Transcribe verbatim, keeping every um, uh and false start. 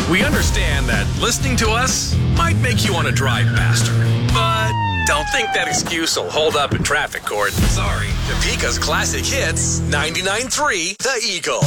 We understand that listening to us might make you want to drive faster, but don't think that excuse will hold up in traffic court. Sorry. Topeka's classic hits, ninety-nine point three The Eagle.